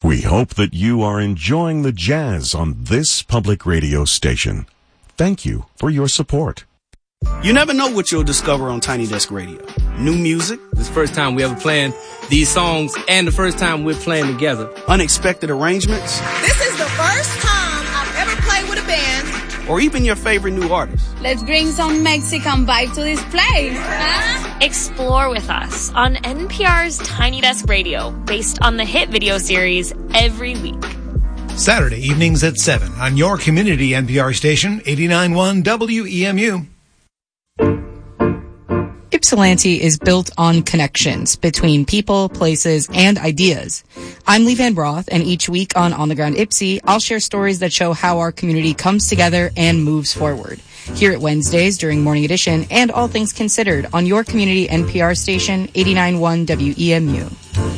We hope that you are enjoying the jazz on this public radio station. Thank you for your support. You never know what you'll discover on Tiny Desk Radio. New music. This is the first time we ever playing these songs and the first time we're playing together. Unexpected arrangements. This is the first time I've ever played with a band. Or even your favorite new artist. Let's bring some Mexican vibe to this place. Huh? Explore with us on NPR's Tiny Desk Radio, based on the hit video series Every Week. Saturday evenings at 7 on your community NPR station, 89.1 WEMU. Ypsilanti is built on connections between people, places, and ideas. I'm Lee Van Broth, and each week on the Ground Ypsi, I'll share stories that show how our community comes together and moves forward. Here at Wednesdays during Morning Edition and All Things Considered on your community NPR station, 89.1 WEMU.